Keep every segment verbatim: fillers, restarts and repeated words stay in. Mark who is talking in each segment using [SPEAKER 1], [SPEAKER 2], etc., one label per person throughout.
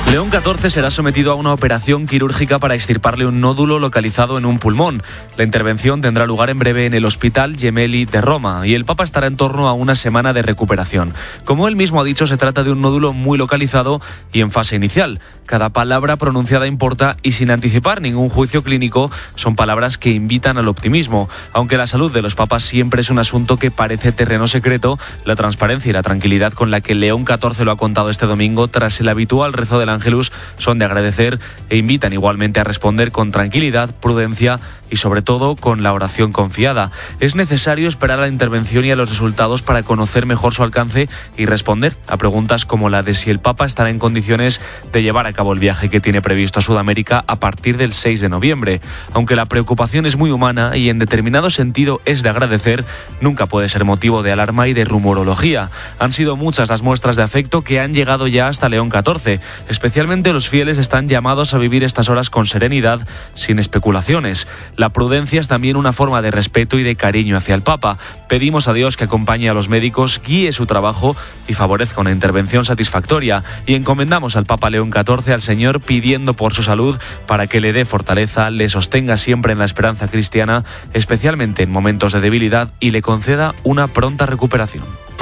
[SPEAKER 1] León catorce será sometido a una operación quirúrgica para extirparle un nódulo localizado en un pulmón. La intervención tendrá lugar en breve en el Hospital Gemelli de Roma y el Papa estará en torno a una semana de recuperación. Como él mismo ha dicho, se trata de un nódulo muy localizado y en fase inicial. Cada palabra pronunciada importa y sin anticipar ningún juicio clínico son palabras que invitan al optimismo. Aunque la salud de los papas siempre es un asunto que parece terreno secreto, la transparencia y la tranquilidad con la que León catorce lo ha contado este domingo tras el habitual rezo del Ángelus son de agradecer e invitan igualmente a responder con tranquilidad, prudencia y sobre todo con la oración confiada. Es necesario esperar a la intervención y a los resultados para conocer mejor su alcance y responder a preguntas como la de si el Papa estará en condiciones de llevar a cabo el viaje que tiene previsto a Sudamérica a partir del seis de noviembre. Aunque la preocupación es muy humana y en determinado sentido es de agradecer, nunca puede ser motivo de alarma y de rumorología. Han sido muchas las muestras de afecto que han llegado ya hasta León catorce. Especialmente los fieles están llamados a vivir estas horas con serenidad, sin especulaciones. La prudencia es también una forma de respeto y de cariño hacia el Papa. Pedimos a Dios que acompañe a los médicos, guíe su trabajo y favorezca una intervención satisfactoria. Y encomendamos al Papa León catorce al Señor pidiendo por su salud para que le dé fortaleza, le sostenga siempre en la esperanza cristiana, especialmente en momentos de debilidad, y le conceda una pronta recuperación.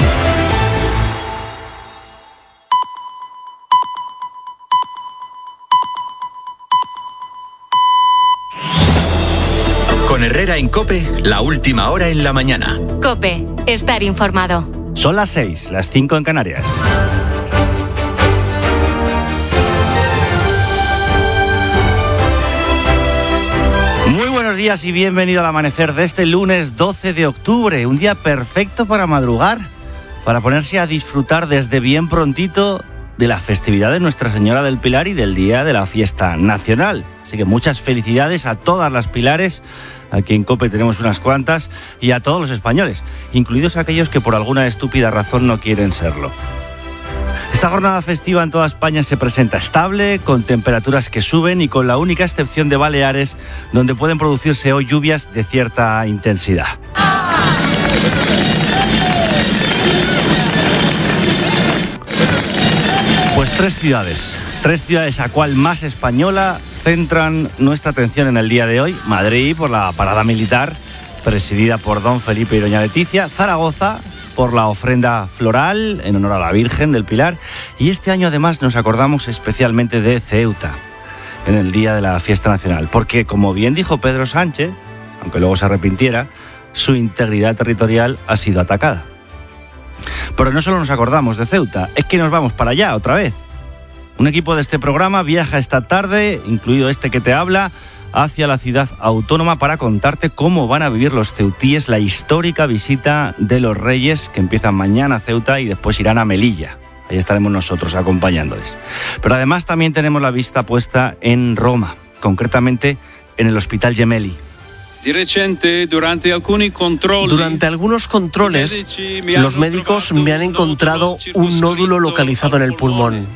[SPEAKER 2] Con Herrera en COPE, la última hora en la mañana.
[SPEAKER 3] COPE, estar informado.
[SPEAKER 4] Son las seis, las cinco en Canarias. Muy buenos días y bienvenido al amanecer de este lunes doce de octubre. Un día perfecto para madrugar, para ponerse a disfrutar desde bien prontito de la festividad de Nuestra Señora del Pilar y del día de la fiesta nacional. Así que muchas felicidades a todas las Pilares. Aquí en COPE tenemos unas cuantas, y a todos los españoles, incluidos aquellos que por alguna estúpida razón no quieren serlo. Esta jornada festiva en toda España se presenta estable, con temperaturas que suben y con la única excepción de Baleares, donde pueden producirse hoy lluvias de cierta intensidad. Pues tres ciudades, tres ciudades a cual más española centran nuestra atención en el día de hoy. Madrid, por la parada militar presidida por don Felipe y doña Leticia. Zaragoza, por la ofrenda floral en honor a la Virgen del Pilar. Y este año además nos acordamos especialmente de Ceuta, en el día de la fiesta nacional. Porque, como bien dijo Pedro Sánchez, aunque luego se arrepintiera, su integridad territorial ha sido atacada. Pero no solo nos acordamos de Ceuta, es que nos vamos para allá otra vez. Un equipo de este programa viaja esta tarde, incluido este que te habla, hacia la ciudad autónoma para contarte cómo van a vivir los ceutíes la histórica visita de los Reyes, que empiezan mañana a Ceuta y después irán a Melilla. Ahí estaremos nosotros acompañándoles. Pero además también tenemos la vista puesta en Roma, concretamente en el Hospital Gemelli.
[SPEAKER 5] Durante algunos controles, los médicos me han encontrado un nódulo localizado en el pulmón.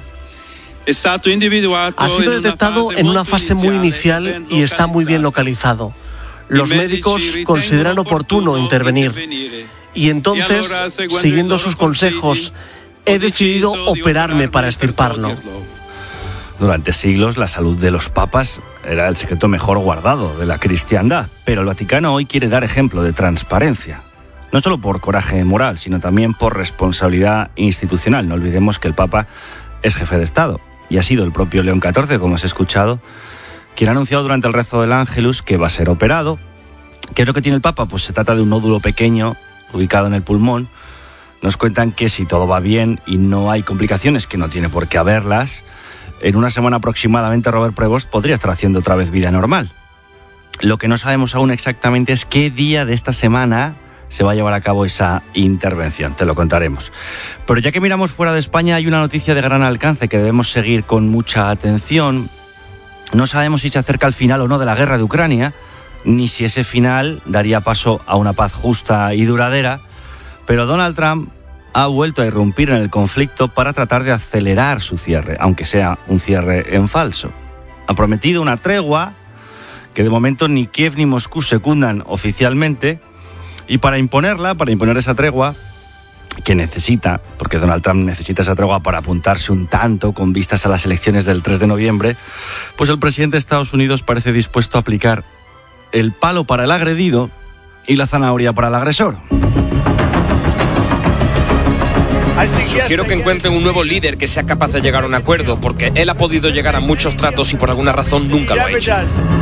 [SPEAKER 5] Ha sido detectado en una fase muy inicial y está muy bien localizado. Los médicos consideran oportuno intervenir. Y entonces, siguiendo sus consejos, he decidido operarme para extirparlo.
[SPEAKER 4] Durante siglos, la salud de los papas era el secreto mejor guardado de la cristiandad, pero el Vaticano hoy quiere dar ejemplo de transparencia. No solo por coraje moral, sino también por responsabilidad institucional. No olvidemos que el Papa es jefe de Estado, y ha sido el propio León catorce, como has escuchado, quien ha anunciado durante el rezo del Ángelus que va a ser operado. ¿Qué es lo que tiene el Papa? Pues se trata de un nódulo pequeño, ubicado en el pulmón. Nos cuentan que si todo va bien y no hay complicaciones, que no tiene por qué haberlas, en una semana aproximadamente Robert Prevost podría estar haciendo otra vez vida normal. Lo que no sabemos aún exactamente es qué día de esta semana se va a llevar a cabo esa intervención, te lo contaremos. Pero ya que miramos fuera de España, hay una noticia de gran alcance que debemos seguir con mucha atención. No sabemos si se acerca el final o no de la guerra de Ucrania, ni si ese final daría paso a una paz justa y duradera, pero Donald Trump ha vuelto a irrumpir en el conflicto para tratar de acelerar su cierre, aunque sea un cierre en falso. Ha prometido una tregua que de momento ni Kiev ni Moscú secundan oficialmente, y para imponerla, para imponer esa tregua, que necesita, porque Donald Trump necesita esa tregua para apuntarse un tanto con vistas a las elecciones del tres de noviembre, pues el presidente de Estados Unidos parece dispuesto a aplicar el palo para el agredido y la zanahoria para el agresor.
[SPEAKER 6] Quiero que encuentren un nuevo líder que sea capaz de llegar a un acuerdo, porque él ha podido llegar a muchos tratos y por alguna razón nunca lo ha hecho.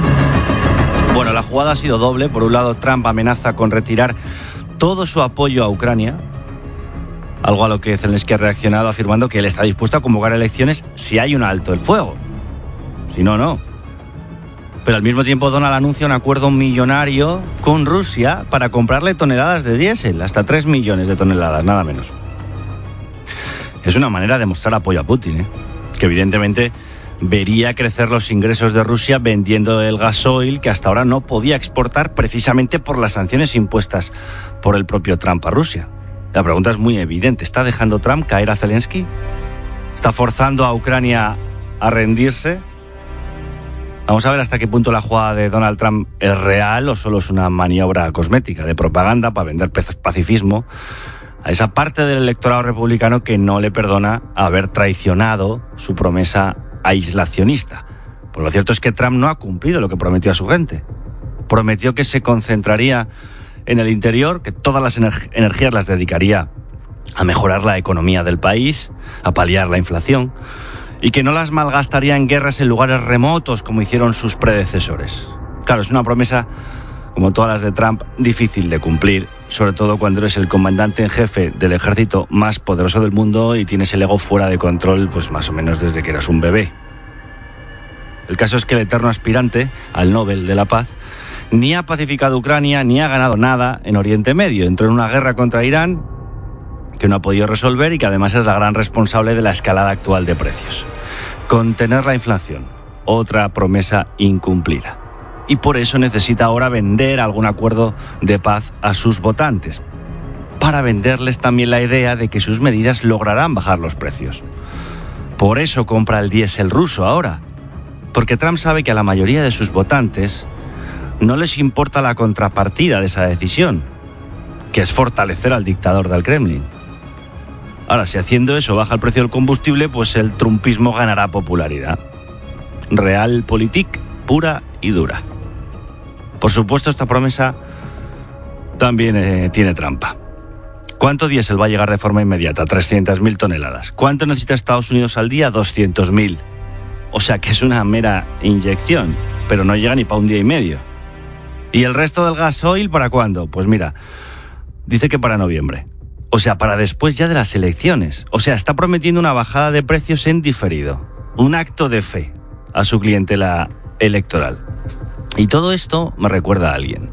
[SPEAKER 4] Bueno, la jugada ha sido doble. Por un lado, Trump amenaza con retirar todo su apoyo a Ucrania, algo a lo que Zelensky ha reaccionado afirmando que él está dispuesto a convocar elecciones si hay un alto el fuego. Si no, no. Pero al mismo tiempo Donald anuncia un acuerdo millonario con Rusia para comprarle toneladas de diésel, hasta tres millones de toneladas, nada menos. Es una manera de mostrar apoyo a Putin, ¿eh? Que evidentemente vería crecer los ingresos de Rusia vendiendo el gasoil que hasta ahora no podía exportar precisamente por las sanciones impuestas por el propio Trump a Rusia. La pregunta es muy evidente. ¿Está dejando Trump caer a Zelensky? ¿Está forzando a Ucrania a rendirse? Vamos a ver hasta qué punto la jugada de Donald Trump es real o solo es una maniobra cosmética de propaganda para vender pacifismo a esa parte del electorado republicano que no le perdona haber traicionado su promesa aislacionista. Pues lo cierto es que Trump no ha cumplido lo que prometió a su gente. Prometió que se concentraría en el interior, que todas las ener- energías las dedicaría a mejorar la economía del país, a paliar la inflación, y que no las malgastaría en guerras en lugares remotos como hicieron sus predecesores. Claro, es una promesa, como todas las de Trump, difícil de cumplir, sobre todo cuando eres el comandante en jefe del ejército más poderoso del mundo y tienes el ego fuera de control, pues más o menos desde que eras un bebé. El caso es que el eterno aspirante al Nobel de la Paz ni ha pacificado Ucrania ni ha ganado nada en Oriente Medio. Entró en una guerra contra Irán que no ha podido resolver y que además es la gran responsable de la escalada actual de precios. Contener la inflación, otra promesa incumplida. Y por eso necesita ahora vender algún acuerdo de paz a sus votantes, para venderles también la idea de que sus medidas lograrán bajar los precios. Por eso compra el diésel ruso ahora, porque Trump sabe que a la mayoría de sus votantes no les importa la contrapartida de esa decisión, que es fortalecer al dictador del Kremlin. Ahora, si haciendo eso baja el precio del combustible, pues el trumpismo ganará popularidad. Realpolitik pura y dura. Por supuesto, esta promesa también eh, tiene trampa. ¿Cuánto diésel va a llegar de forma inmediata? trescientas mil toneladas. ¿Cuánto necesita Estados Unidos al día? doscientos mil. O sea que es una mera inyección, pero no llega ni para un día y medio. ¿Y el resto del gasoil para cuándo? Pues mira, dice que para noviembre. O sea, para después ya de las elecciones. O sea, está prometiendo una bajada de precios en diferido. Un acto de fe a su clientela electoral. Y todo esto me recuerda a alguien.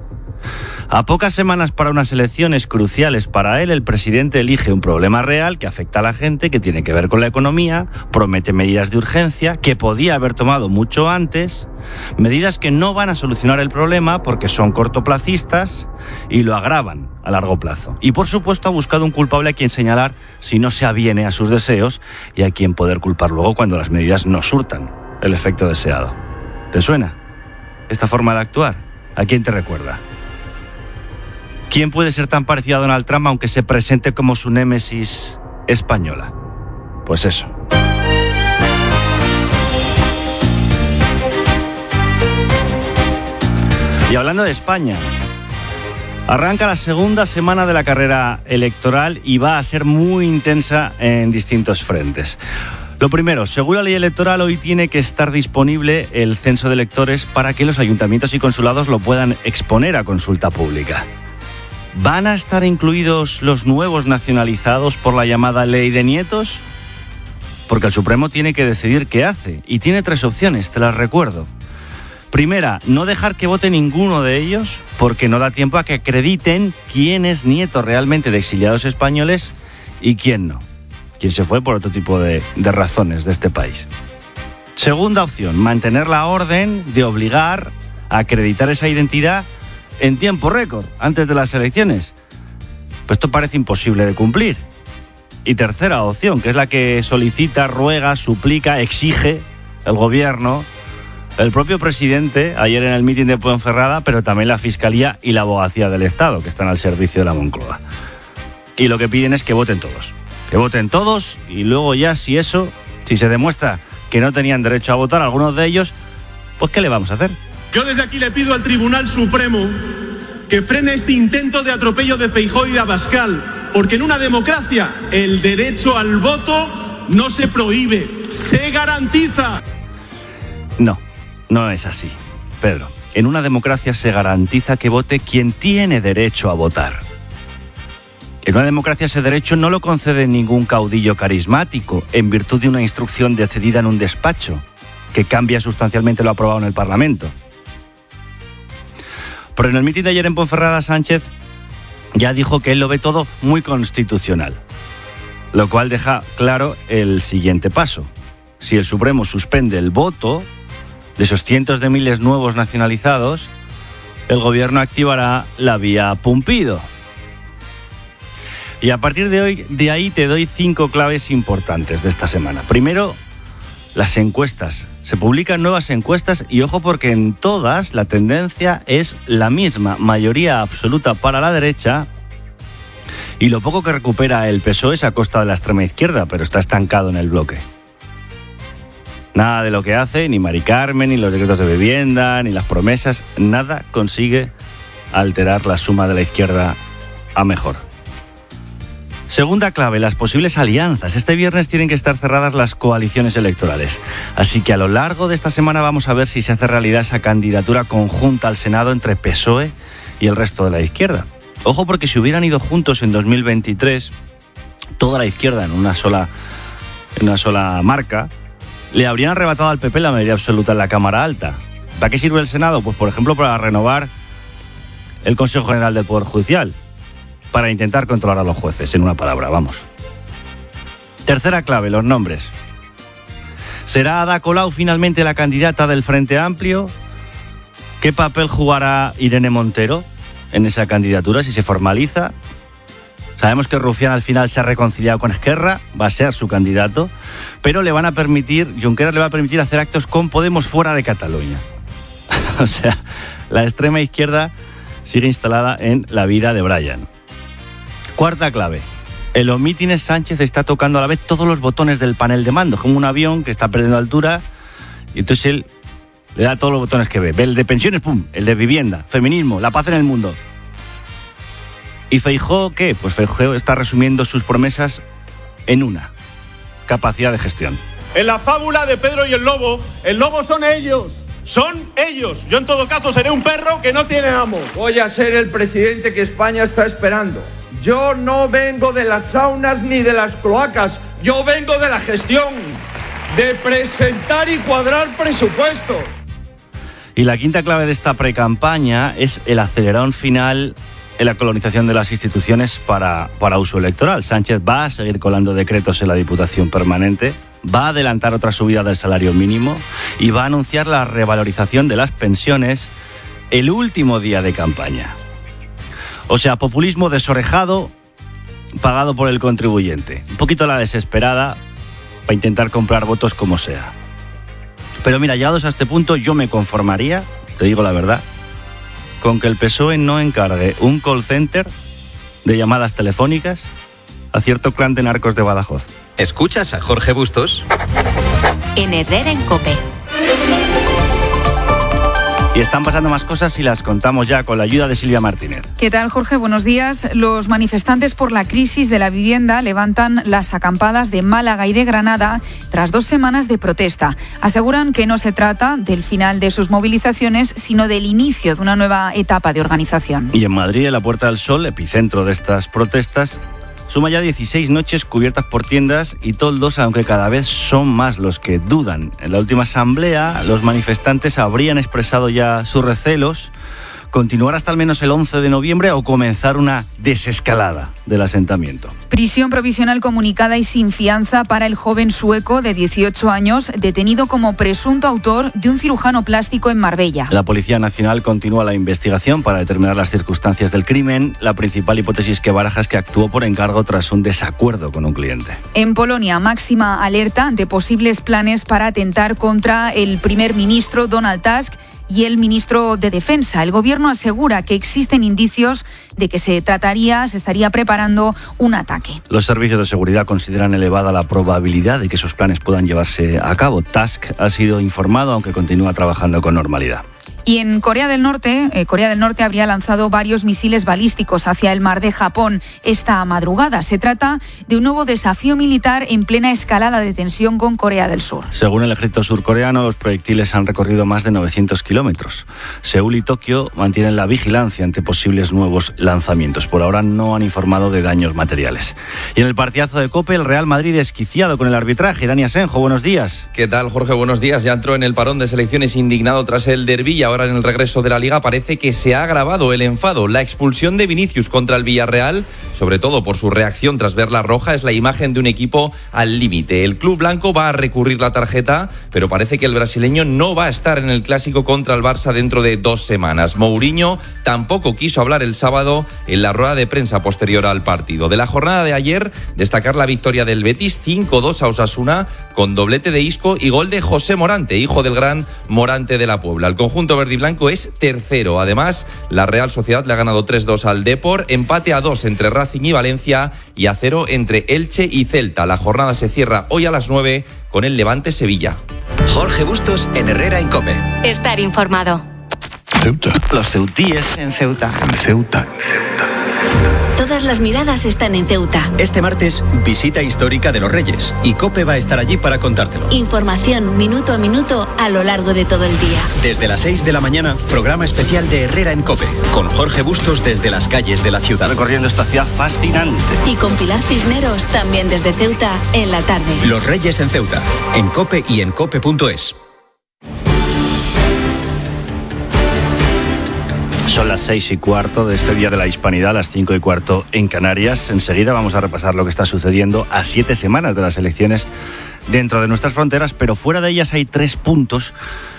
[SPEAKER 4] A pocas semanas para unas elecciones cruciales para él, el presidente elige un problema real que afecta a la gente, que tiene que ver con la economía, promete medidas de urgencia que podía haber tomado mucho antes, medidas que no van a solucionar el problema porque son cortoplacistas y lo agravan a largo plazo. Y por supuesto ha buscado un culpable a quien señalar si no se aviene a sus deseos y a quien poder culpar luego cuando las medidas no surtan el efecto deseado. ¿Te suena esta forma de actuar? ¿A quién te recuerda? ¿Quién puede ser tan parecido a Donald Trump aunque se presente como su némesis española? Pues eso. Y hablando de España, arranca la segunda semana de la carrera electoral y va a ser muy intensa en distintos frentes. Lo primero, según la ley electoral, hoy tiene que estar disponible el censo de electores para que los ayuntamientos y consulados lo puedan exponer a consulta pública. ¿Van a estar incluidos los nuevos nacionalizados por la llamada ley de nietos? Porque el Supremo tiene que decidir qué hace y tiene tres opciones, te las recuerdo. Primera, no dejar que vote ninguno de ellos porque no da tiempo a que acrediten quién es nieto realmente de exiliados españoles y quién no. Quién se fue por otro tipo de, de razones de este país. Segunda opción, mantener la orden de obligar a acreditar esa identidad en tiempo récord, antes de las elecciones. Pues esto parece imposible de cumplir. Y tercera opción, que es la que solicita, ruega, suplica, exige el gobierno, el propio presidente, ayer en el mitin de Ponferrada, pero también la Fiscalía y la Abogacía del Estado, que están al servicio de la Moncloa. Y lo que piden es que voten todos. Que voten todos y luego ya si eso, si se demuestra que no tenían derecho a votar algunos de ellos, pues ¿qué le vamos a hacer?
[SPEAKER 7] Yo desde aquí le pido al Tribunal Supremo que frene este intento de atropello de Feijóo y de Abascal, porque en una democracia el derecho al voto no se prohíbe, se garantiza.
[SPEAKER 4] No, no es así, Pedro. En una democracia se garantiza que vote quien tiene derecho a votar. En una democracia ese derecho no lo concede ningún caudillo carismático en virtud de una instrucción decidida en un despacho que cambia sustancialmente lo aprobado en el Parlamento. Pero en el mitin de ayer en Ponferrada, Sánchez ya dijo que él lo ve todo muy constitucional, lo cual deja claro el siguiente paso. Si el Supremo suspende el voto de esos cientos de miles nuevos nacionalizados, el gobierno activará la vía Pumpido. Y a partir de hoy, de ahí te doy cinco claves importantes de esta semana. Primero, las encuestas. Se publican nuevas encuestas y ojo porque en todas la tendencia es la misma, mayoría absoluta para la derecha y lo poco que recupera el P S O E es a costa de la extrema izquierda, pero está estancado en el bloque. Nada de lo que hace, ni Mari Carmen, ni los decretos de vivienda, ni las promesas, nada consigue alterar la suma de la izquierda a mejor. Segunda clave, las posibles alianzas. Este viernes tienen que estar cerradas las coaliciones electorales. Así que a lo largo de esta semana vamos a ver si se hace realidad esa candidatura conjunta al Senado entre P S O E y el resto de la izquierda. Ojo porque si hubieran ido juntos en dos mil veintitrés, toda la izquierda en una sola, en una sola marca, le habrían arrebatado al P P la mayoría absoluta en la Cámara Alta. ¿Para qué sirve el Senado? Pues por ejemplo para renovar el Consejo General del Poder Judicial. Para intentar controlar a los jueces, en una palabra, vamos. Tercera clave, los nombres. ¿Será Ada Colau finalmente la candidata del Frente Amplio? ¿Qué papel jugará Irene Montero en esa candidatura si se formaliza? Sabemos que Rufián al final se ha reconciliado con Esquerra, va a ser su candidato, pero le van a permitir, Junqueras le va a permitir hacer actos con Podemos fuera de Cataluña. O sea, la extrema izquierda sigue instalada en la vida de Brian. Cuarta clave. En los mítines Sánchez está tocando a la vez todos los botones del panel de mando, como un avión que está perdiendo altura, y entonces él le da todos los botones que ve. Ve el de pensiones, pum, el de vivienda, feminismo, la paz en el mundo. ¿Y Feijóo qué? Pues Feijóo está resumiendo sus promesas en una: capacidad de gestión.
[SPEAKER 7] En la fábula de Pedro y el lobo, el lobo son ellos. Son ellos. Yo en todo caso seré un perro que no tiene amo.
[SPEAKER 8] Voy a ser el presidente que España está esperando. Yo no vengo de las saunas ni de las cloacas. Yo vengo de la gestión, de presentar y cuadrar presupuestos.
[SPEAKER 4] Y la quinta clave de esta precampaña es el acelerón final en la colonización de las instituciones para, para uso electoral. Sánchez va a seguir colando decretos en la Diputación Permanente, va a adelantar otra subida del salario mínimo y va a anunciar la revalorización de las pensiones el último día de campaña. O sea, populismo desorejado, pagado por el contribuyente. Un poquito a la desesperada para intentar comprar votos como sea. Pero mira, llegados a este punto, yo me conformaría, te digo la verdad, con que el P S O E no encargue un call center de llamadas telefónicas a cierto clan de narcos de Badajoz.
[SPEAKER 2] ¿Escuchas a Jorge Bustos?
[SPEAKER 3] En Herrera en COPE.
[SPEAKER 4] Y están pasando más cosas y las contamos ya con la ayuda de Silvia Martínez.
[SPEAKER 9] ¿Qué tal, Jorge? Buenos días. Los manifestantes por la crisis de la vivienda levantan las acampadas de Málaga y de Granada tras dos semanas de protesta. Aseguran que no se trata del final de sus movilizaciones, sino del inicio de una nueva etapa de organización.
[SPEAKER 4] Y en Madrid, en la Puerta del Sol, epicentro de estas protestas, suma ya dieciséis noches cubiertas por tiendas y toldos, aunque cada vez son más los que dudan. En la última asamblea, los manifestantes habrían expresado ya sus recelos, continuar hasta al menos el once de noviembre o comenzar una desescalada del asentamiento.
[SPEAKER 9] Prisión provisional comunicada y sin fianza para el joven sueco de dieciocho años, detenido como presunto autor de un cirujano plástico en Marbella.
[SPEAKER 4] La Policía Nacional continúa la investigación para determinar las circunstancias del crimen. La principal hipótesis que baraja es que actuó por encargo tras un desacuerdo con un cliente.
[SPEAKER 9] En Polonia, máxima alerta ante posibles planes para atentar contra el primer ministro Donald Tusk y el ministro de Defensa. El gobierno asegura que existen indicios de que se trataría, se estaría preparando un ataque.
[SPEAKER 4] Los servicios de seguridad consideran elevada la probabilidad de que esos planes puedan llevarse a cabo. Tusk ha sido informado, aunque continúa trabajando con normalidad.
[SPEAKER 9] Y en Corea del Norte, eh, Corea del Norte habría lanzado varios misiles balísticos hacia el mar de Japón esta madrugada. Se trata de un nuevo desafío militar en plena escalada de tensión con Corea del Sur.
[SPEAKER 4] Según el ejército surcoreano, los proyectiles han recorrido más de novecientos kilómetros. Seúl y Tokio mantienen la vigilancia ante posibles nuevos lanzamientos. Por ahora no han informado de daños materiales. Y en el partidazo de COPE, el Real Madrid desquiciado con el arbitraje. Dani Asenjo, buenos días.
[SPEAKER 10] ¿Qué tal, Jorge? Buenos días. Ya entró en el parón de selecciones indignado tras el derbi y ahora en el regreso de la Liga parece que se ha agravado el enfado. La expulsión de Vinicius contra el Villarreal, sobre todo por su reacción tras ver la roja, es la imagen de un equipo al límite. El club blanco va a recurrir la tarjeta, pero parece que el brasileño no va a estar en el clásico contra el Barça dentro de dos semanas. Mourinho tampoco quiso hablar el sábado en la rueda de prensa posterior al partido. De la jornada de ayer, destacar la victoria del Betis cinco dos a Osasuna con doblete de Isco y gol de José Morante, hijo del gran Morante de la Puebla. El conjunto verde y blanco es tercero. Además, la Real Sociedad le ha ganado tres dos al Depor, empate a dos entre Racing y Valencia y a cero entre Elche y Celta. La jornada se cierra hoy a las nueve con el Levante Sevilla.
[SPEAKER 2] Jorge Bustos en Herrera en COPE.
[SPEAKER 3] Estar informado.
[SPEAKER 4] Ceuta. Los ceutíes.
[SPEAKER 11] En Ceuta.
[SPEAKER 12] En Ceuta.
[SPEAKER 3] Todas las miradas están en Ceuta.
[SPEAKER 2] Este martes, visita histórica de los Reyes y COPE va a estar allí para contártelo.
[SPEAKER 3] Información minuto a minuto a lo largo de todo el día.
[SPEAKER 2] Desde las seis de la mañana, programa especial de Herrera en COPE, con Jorge Bustos desde las calles de la ciudad.
[SPEAKER 4] Recorriendo esta ciudad fascinante.
[SPEAKER 3] Y con Pilar Cisneros también desde Ceuta en la tarde.
[SPEAKER 2] Los Reyes en Ceuta, en COPE y en cope punto es.
[SPEAKER 4] Son las seis y cuarto de este Día de la Hispanidad, las cinco y cuarto en Canarias. Enseguida vamos a repasar lo que está sucediendo a siete semanas de las elecciones dentro de nuestras fronteras, pero fuera de ellas hay tres puntos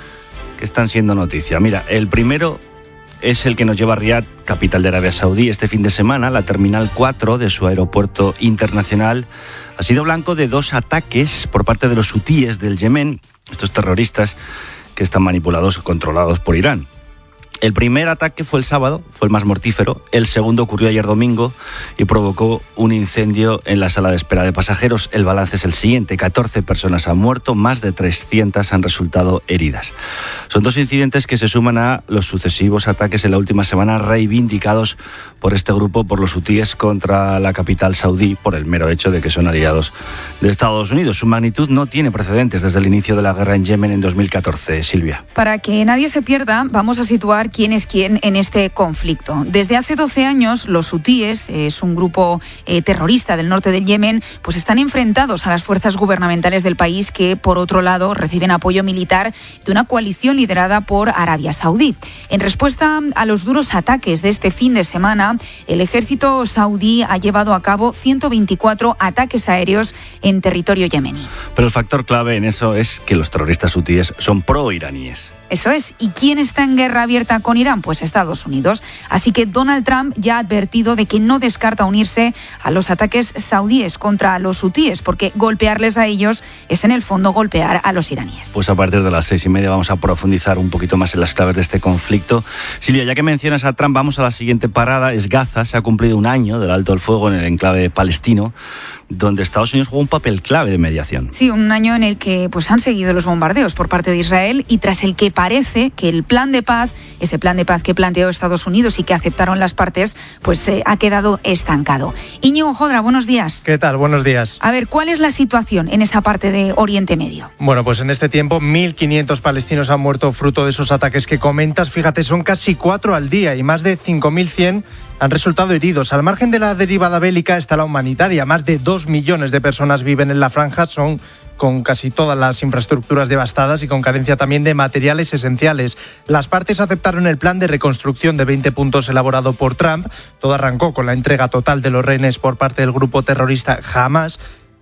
[SPEAKER 4] que están siendo noticia. Mira, el primero es el que nos lleva a Riad, capital de Arabia Saudí. Este fin de semana, la Terminal cuatro de su aeropuerto internacional ha sido blanco de dos ataques por parte de los hutíes del Yemen, estos terroristas que están manipulados o controlados por Irán. El primer ataque fue el sábado, fue el más mortífero. El segundo ocurrió ayer domingo y provocó un incendio en la sala de espera de pasajeros. El balance es el siguiente: catorce personas han muerto, más de trescientas han resultado heridas. Son dos incidentes que se suman a los sucesivos ataques en la última semana reivindicados por este grupo, por los hutíes, contra la capital saudí, por el mero hecho de que son aliados de Estados Unidos. Su magnitud no tiene precedentes desde el inicio de la guerra en Yemen en dos mil catorce. Silvia.
[SPEAKER 9] Para que nadie se pierda, vamos a situar quién es quién en este conflicto. Desde hace doce años, los hutíes, es un grupo eh, terrorista del norte del Yemen, pues están enfrentados a las fuerzas gubernamentales del país que, por otro lado, reciben apoyo militar de una coalición liderada por Arabia Saudí. En respuesta a los duros ataques de este fin de semana, el ejército saudí ha llevado a cabo ciento veinticuatro ataques aéreos en territorio yemení.
[SPEAKER 4] Pero el factor clave en eso es que los terroristas hutíes son pro-iraníes.
[SPEAKER 9] Eso es. ¿Y quién está en guerra abierta con Irán? Pues Estados Unidos. Así que Donald Trump ya ha advertido de que no descarta unirse a los ataques saudíes contra los hutíes, porque golpearles a ellos es en el fondo golpear a los iraníes.
[SPEAKER 4] Pues a partir de las seis y media vamos a profundizar un poquito más en las claves de este conflicto. Silvia, ya que mencionas a Trump, vamos a la siguiente parada. Es Gaza. Se ha cumplido un año del alto el fuego en el enclave palestino, donde Estados Unidos jugó un papel clave de mediación.
[SPEAKER 9] Sí, un año en el que pues han seguido los bombardeos por parte de Israel y tras el que parece que el plan de paz, ese plan de paz que planteó Estados Unidos y que aceptaron las partes, pues eh, ha quedado estancado. Íñigo Jodra, buenos días.
[SPEAKER 13] ¿Qué tal? Buenos días.
[SPEAKER 9] A ver, ¿cuál es la situación en esa parte de Oriente Medio?
[SPEAKER 13] Bueno, pues en este tiempo mil quinientos palestinos han muerto fruto de esos ataques que comentas. Fíjate, son casi cuatro al día y más de cinco mil cien han resultado heridos. Al margen de la derivada bélica está la humanitaria. Más de dos millones de personas viven en la franja, son con casi todas las infraestructuras devastadas y con carencia también de materiales esenciales. Las partes aceptaron el plan de reconstrucción de veinte puntos elaborado por Trump. Todo arrancó con la entrega total de los rehenes por parte del grupo terrorista Hamas.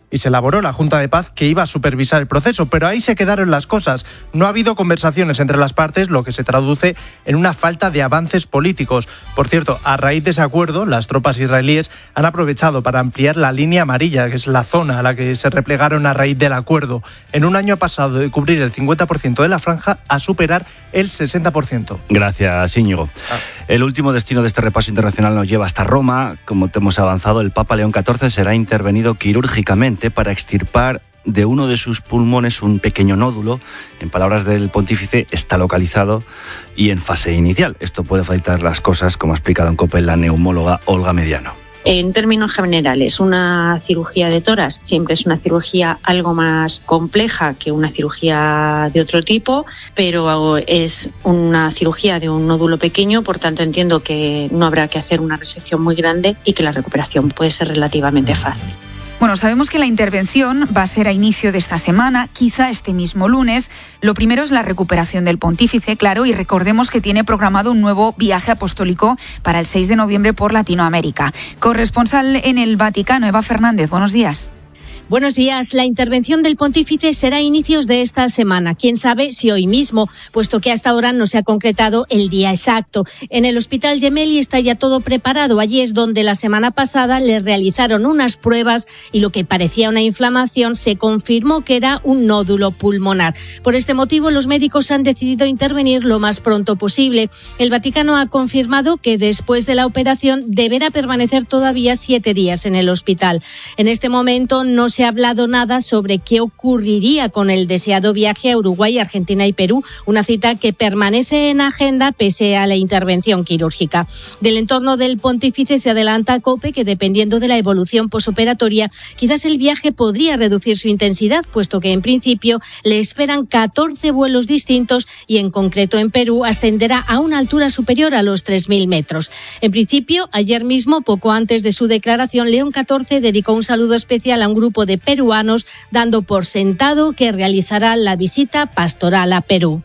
[SPEAKER 13] y se elaboró la Junta de Paz que iba a supervisar el proceso, pero ahí se quedaron las cosas. No ha habido conversaciones entre las partes, lo que se traduce en una falta de avances políticos. Por cierto, a raíz de ese acuerdo, las tropas israelíes han aprovechado para ampliar la línea amarilla, que es la zona a la que se replegaron a raíz del acuerdo. En un año ha pasado de cubrir el cincuenta por ciento de la franja a superar el sesenta por ciento.
[SPEAKER 4] Gracias, Íñigo. Ah. El último destino de este repaso internacional nos lleva hasta Roma. Como te hemos avanzado, el Papa León catorce será intervenido quirúrgicamente para extirpar de uno de sus pulmones un pequeño nódulo. En palabras del pontífice, está localizado y en fase inicial. Esto puede facilitar las cosas, como ha explicado en COPE la neumóloga Olga Mediano.
[SPEAKER 11] En términos generales, una cirugía de tórax siempre es una cirugía algo más compleja que una cirugía de otro tipo, pero es una cirugía de un nódulo pequeño, por tanto entiendo que no habrá que hacer una resección muy grande y que la recuperación puede ser relativamente fácil.
[SPEAKER 9] Bueno, sabemos que la intervención va a ser a inicio de esta semana, quizá este mismo lunes. Lo primero es la recuperación del pontífice, claro, y recordemos que tiene programado un nuevo viaje apostólico para el seis de noviembre por Latinoamérica. Corresponsal en el Vaticano, Eva Fernández, buenos días.
[SPEAKER 12] Buenos días. La intervención del pontífice será a inicios de esta semana. Quién sabe si hoy mismo, puesto que hasta ahora no se ha concretado el día exacto. En el Hospital Gemelli está ya todo preparado. Allí es donde la semana pasada le realizaron unas pruebas y lo que parecía una inflamación se confirmó que era un nódulo pulmonar. Por este motivo, los médicos han decidido intervenir lo más pronto posible. El Vaticano ha confirmado que después de la operación deberá permanecer todavía siete días en el hospital. En este momento no se ha hablado nada sobre qué ocurriría con el deseado viaje a Uruguay, Argentina y Perú, una cita que permanece en agenda pese a la intervención quirúrgica. Del entorno del pontífice se adelanta a COPE que, dependiendo de la evolución posoperatoria, quizás el viaje podría reducir su intensidad, puesto que en principio le esperan catorce vuelos distintos y en concreto en Perú ascenderá a una altura superior a los tres mil metros. En principio, ayer mismo, poco antes de su declaración, León catorce dedicó un saludo especial a un grupo de de peruanos, dando por sentado que realizará la visita pastoral a Perú.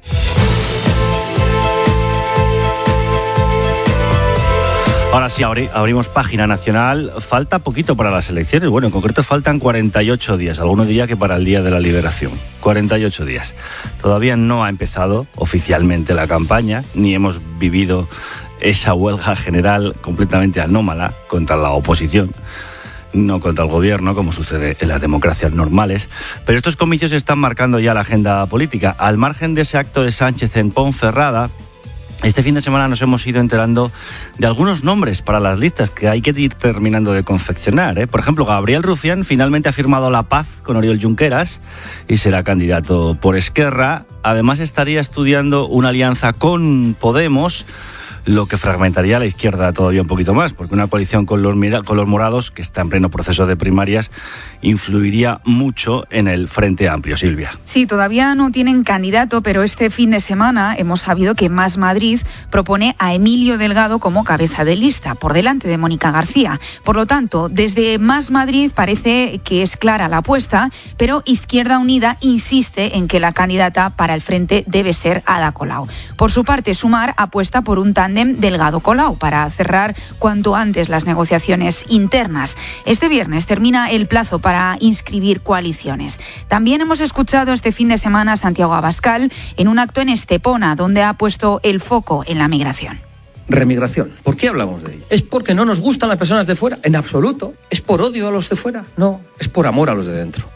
[SPEAKER 4] Ahora sí, abri- abrimos página nacional. Falta poquito para las elecciones. Bueno, en concreto faltan cuarenta y ocho días. Algunos dirían que para el Día de la Liberación. cuarenta y ocho días. Todavía no ha empezado oficialmente la campaña, ni hemos vivido esa huelga general completamente anómala contra la oposición, no contra el gobierno, como sucede en las democracias normales, pero estos comicios están marcando ya la agenda política. Al margen de ese acto de Sánchez en Ponferrada, este fin de semana nos hemos ido enterando de algunos nombres para las listas que hay que ir terminando de confeccionar, ¿eh? Por ejemplo, Gabriel Rufián finalmente ha firmado la paz con Oriol Junqueras y será candidato por Esquerra. Además, estaría estudiando una alianza con Podemos, lo que fragmentaría a la izquierda todavía un poquito más, porque una coalición con los, mira, con los morados, que está en pleno proceso de primarias, influiría mucho en el Frente Amplio. Silvia.
[SPEAKER 9] Sí, todavía no tienen candidato, pero este fin de semana hemos sabido que Más Madrid propone a Emilio Delgado como cabeza de lista, por delante de Mónica García. Por lo tanto, desde Más Madrid parece que es clara la apuesta, pero Izquierda Unida insiste en que la candidata para el Frente debe ser Ada Colau. Por su parte, Sumar apuesta por un tándem Delgado-Colau para cerrar cuanto antes las negociaciones internas. Este viernes termina el plazo para inscribir coaliciones. También hemos escuchado este fin de semana a Santiago Abascal en un acto en Estepona, donde ha puesto el foco en la migración.
[SPEAKER 14] Remigración. ¿Por qué hablamos de ello? ¿Es porque no nos gustan las personas de fuera? En absoluto. ¿Es por odio a los de fuera? No, es por amor a los de dentro.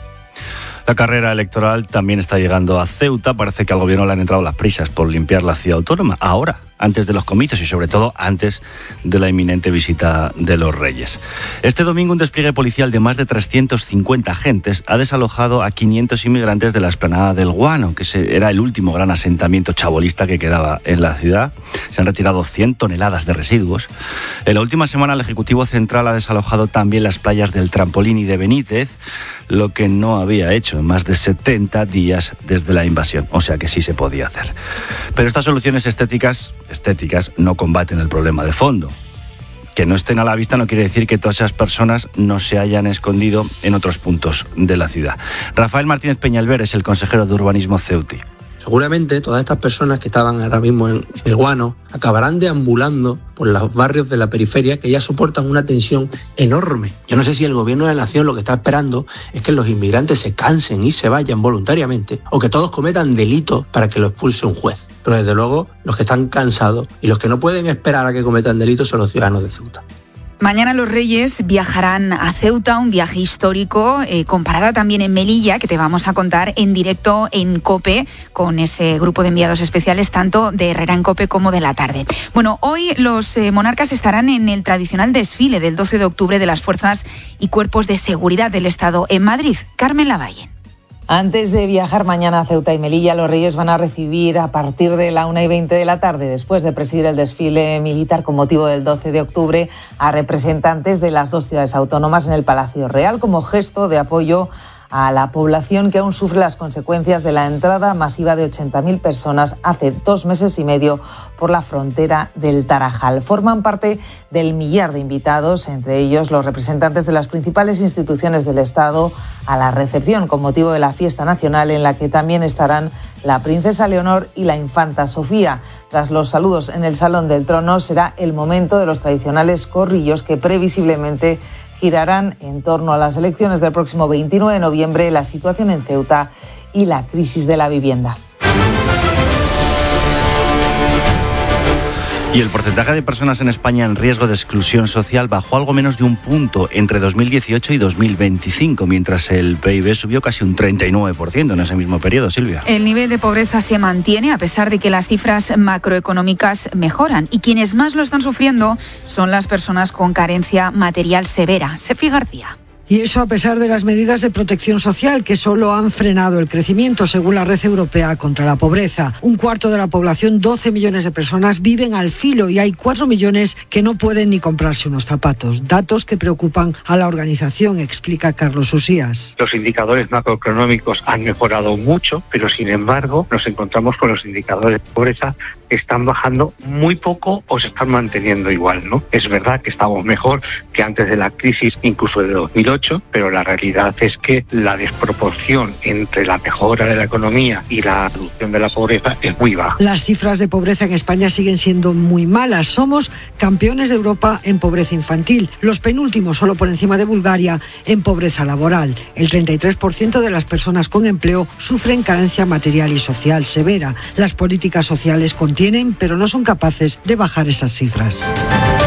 [SPEAKER 4] La carrera electoral también está llegando a Ceuta. Parece que al gobierno le han entrado las prisas por limpiar la ciudad autónoma. Ahora, antes de los comicios y sobre todo antes de la inminente visita de los Reyes. Este domingo un despliegue policial de más de trescientos cincuenta agentes ha desalojado a quinientos inmigrantes de la explanada del Guano, que era el último gran asentamiento chabolista que quedaba en la ciudad. Se han retirado cien toneladas de residuos. En la última semana el Ejecutivo Central ha desalojado también las playas del Trampolín y de Benítez, lo que no había hecho en más de setenta días desde la invasión. O sea que sí se podía hacer. Pero estas soluciones estéticas, estéticas no combaten el problema de fondo. Que no estén a la vista no quiere decir que todas esas personas no se hayan escondido en otros puntos de la ciudad. Rafael Martínez Peñalver es el consejero de Urbanismo ceutí.
[SPEAKER 15] Seguramente todas estas personas que estaban ahora mismo en el Guano acabarán deambulando por los barrios de la periferia que ya soportan una tensión enorme. Yo no sé si el gobierno de la nación lo que está esperando es que los inmigrantes se cansen y se vayan voluntariamente o que todos cometan delitos para que lo expulse un juez. Pero desde luego los que están cansados y los que no pueden esperar a que cometan delitos son los ciudadanos de Ceuta.
[SPEAKER 9] Mañana los Reyes viajarán a Ceuta, un viaje histórico, eh, con parada también en Melilla, que te vamos a contar en directo en COPE, con ese grupo de enviados especiales, tanto de Herrera en COPE como de La Tarde. Bueno, hoy los eh, monarcas estarán en el tradicional desfile del doce de octubre de las fuerzas y cuerpos de seguridad del Estado en Madrid. Carmen Lavalle.
[SPEAKER 16] Antes de viajar mañana a Ceuta y Melilla, los Reyes van a recibir a partir de la una y veinte de la tarde, después de presidir el desfile militar con motivo del doce de octubre, a representantes de las dos ciudades autónomas en el Palacio Real, como gesto de apoyo a la población que aún sufre las consecuencias de la entrada masiva de ochenta mil personas hace dos meses y medio por la frontera del Tarajal. Forman parte del millar de invitados, entre ellos los representantes de las principales instituciones del Estado, a la recepción con motivo de la fiesta nacional, en la que también estarán la princesa Leonor y la infanta Sofía. Tras los saludos en el Salón del Trono, será el momento de los tradicionales corrillos que previsiblemente girarán en torno a las elecciones del próximo veintinueve de noviembre, la situación en Ceuta y la crisis de la vivienda.
[SPEAKER 4] Y el porcentaje de personas en España en riesgo de exclusión social bajó algo menos de un punto entre dos mil dieciocho y dos mil veinticinco, mientras el P I B subió casi un treinta y nueve por ciento en ese mismo periodo, Silvia.
[SPEAKER 9] El nivel de pobreza se mantiene a pesar de que las cifras macroeconómicas mejoran, y quienes más lo están sufriendo son las personas con carencia material severa. Sefi García.
[SPEAKER 17] Y eso a pesar de las medidas de protección social que solo han frenado el crecimiento, según la Red Europea contra la Pobreza. Un cuarto de la población, doce millones de personas, viven al filo y hay cuatro millones que no pueden ni comprarse unos zapatos. Datos que preocupan a la organización, explica Carlos Usías.
[SPEAKER 18] Los indicadores macroeconómicos han mejorado mucho, pero sin embargo nos encontramos con los indicadores de pobreza que están bajando muy poco o se están manteniendo igual, ¿no? Es verdad que estamos mejor que antes de la crisis, incluso de dos mil ocho, pero la realidad es que la desproporción entre la mejora de la economía y la reducción de la pobreza es muy baja.
[SPEAKER 17] Las cifras de pobreza en España siguen siendo muy malas. Somos campeones de Europa en pobreza infantil, los penúltimos solo por encima de Bulgaria en pobreza laboral. El treinta y tres por ciento de las personas con empleo sufren carencia material y social severa. Las políticas sociales contienen, pero no son capaces de bajar estas cifras.